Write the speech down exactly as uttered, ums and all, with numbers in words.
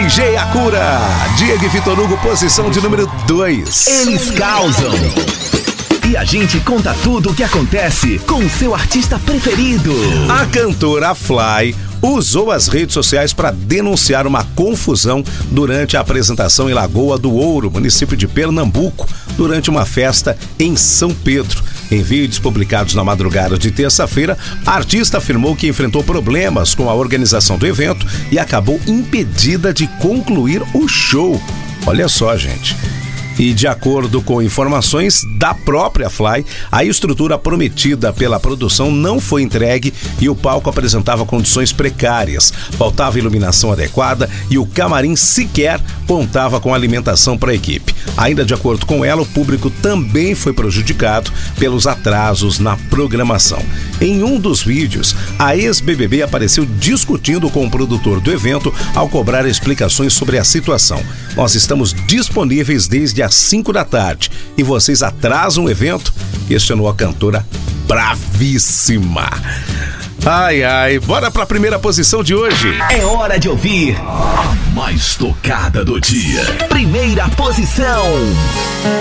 D J Acura, Diego e Vitor Hugo, posição de número dois. Eles causam. E a gente conta tudo o que acontece com o seu artista preferido. A cantora Fly usou as redes sociais para denunciar uma confusão durante a apresentação em Lagoa do Ouro, município de Pernambuco, durante uma festa em São Pedro. Em vídeos publicados na madrugada de terça-feira, a artista afirmou que enfrentou problemas com a organização do evento e acabou impedida de concluir o show. Olha só, gente. E de acordo com informações da própria Fly, a estrutura prometida pela produção não foi entregue e o palco apresentava condições precárias. Faltava iluminação adequada e o camarim sequer contava com alimentação para a equipe. Ainda de acordo com ela, o público também foi prejudicado pelos atrasos na programação. Em um dos vídeos, a ex-B B B apareceu discutindo com o produtor do evento ao cobrar explicações sobre a situação. Nós estamos disponíveis desde às cinco da tarde e vocês atrasam o evento? Questionou a cantora bravíssima. Ai, ai, bora pra primeira posição de hoje. É hora de ouvir a mais tocada do dia. Primeira posição.